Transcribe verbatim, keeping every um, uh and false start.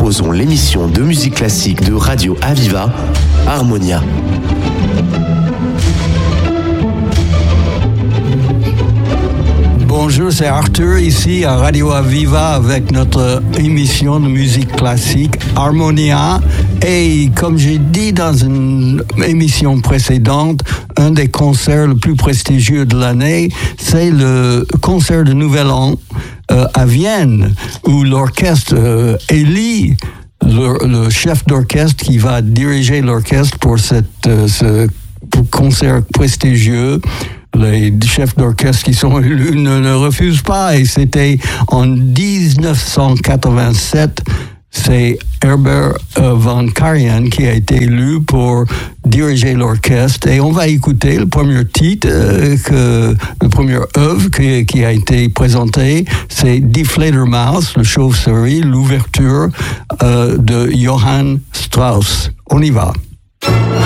proposons l'émission de musique classique de Radio Aviva, Harmonia. Bonjour, c'est Arthur ici à Radio Aviva avec notre émission de musique classique Harmonia. Et comme j'ai dit dans une émission précédente, un des concerts les plus prestigieux de l'année, c'est le concert de Nouvel An euh, à Vienne, où l'orchestre euh, élit le, le chef d'orchestre qui va diriger l'orchestre pour cette, euh, ce concert prestigieux. Les chefs d'orchestre qui sont élus ne le refusent pas, et c'était en dix-neuf cent quatre-vingt-sept, c'est Herbert euh, von Karajan qui a été élu pour diriger l'orchestre, et on va écouter le premier titre, euh, que, le premier œuvre qui, qui a été présenté, c'est Die Fledermaus, le chauve-souris, l'ouverture euh, de Johann Strauss. On y va.